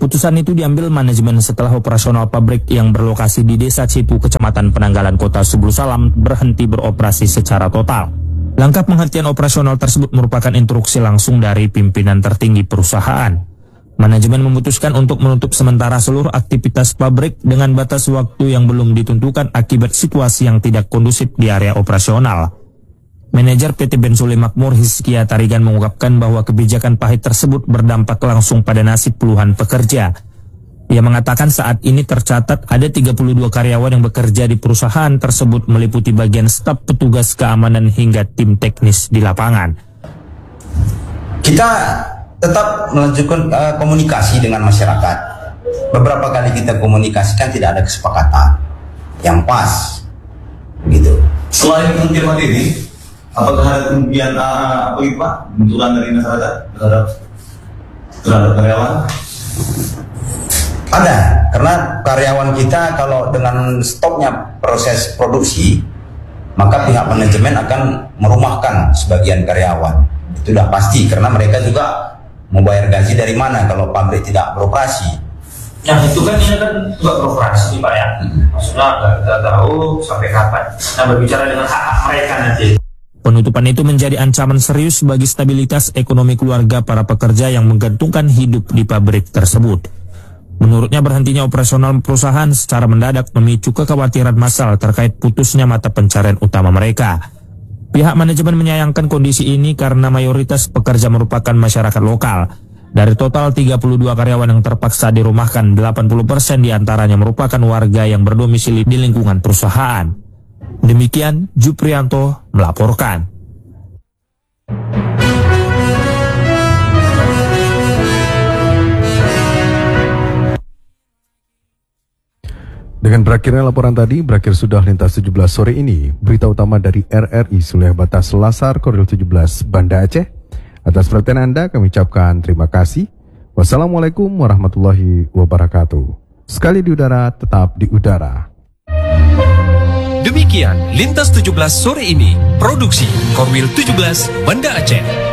Keputusan itu diambil manajemen setelah operasional pabrik yang berlokasi di Desa Cipu, Kecamatan Penanggalan, Kota Subul Salam berhenti beroperasi secara total. Langkah penghentian operasional tersebut merupakan instruksi langsung dari pimpinan tertinggi perusahaan. Manajemen memutuskan untuk menutup sementara seluruh aktivitas pabrik dengan batas waktu yang belum ditentukan akibat situasi yang tidak kondusif di area operasional. Manajer PT Bensole Makmur Hizkia Tarigan mengungkapkan bahwa kebijakan pahit tersebut berdampak langsung pada nasib puluhan pekerja. Ia mengatakan saat ini tercatat ada 32 karyawan yang bekerja di perusahaan tersebut meliputi bagian staf, petugas keamanan hingga tim teknis di lapangan. Kita tetap melanjutkan komunikasi dengan masyarakat. Beberapa kali kita komunikasikan tidak ada kesepakatan yang pas, gitu. Selain penghentian materi, apakah ada kemudian benturan dari masyarakat terhadap karyawan? Ada, karena karyawan kita kalau dengan stopnya proses produksi, maka pihak manajemen akan merumahkan sebagian karyawan. Itu sudah pasti, karena mereka juga membayar gaji dari mana kalau pabrik tidak beroperasi. Yang itu kan ini kan juga beroperasi Pak ya, maksudnya nggak tahu sampai kapan. Nah, berbicara dengan hak mereka nanti. Penutupan itu menjadi ancaman serius bagi stabilitas ekonomi keluarga para pekerja yang menggantungkan hidup di pabrik tersebut. Menurutnya berhentinya operasional perusahaan secara mendadak memicu kekhawatiran massal terkait putusnya mata pencarian utama mereka. Pihak manajemen menyayangkan kondisi ini karena mayoritas pekerja merupakan masyarakat lokal. Dari total 32 karyawan yang terpaksa dirumahkan, 80% diantaranya merupakan warga yang berdomisili di lingkungan perusahaan. Demikian Juprianto melaporkan. Dengan berakhirnya laporan tadi, berakhir sudah Lintas 17 sore ini. Berita utama dari RRI Suliah Batas Selasar Koril 17 Banda Aceh. Atas perhatian Anda kami ucapkan terima kasih. Wassalamualaikum warahmatullahi wabarakatuh. Sekali di udara, tetap di udara. Demikian Lintas 17 sore ini. Produksi Korwil 17 Banda Aceh.